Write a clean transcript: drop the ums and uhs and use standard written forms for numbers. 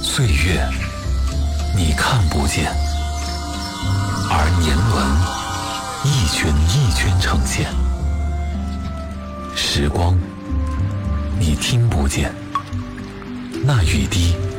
岁月你看不见，而年轮一圈一圈呈现。时光你听不见，那雨滴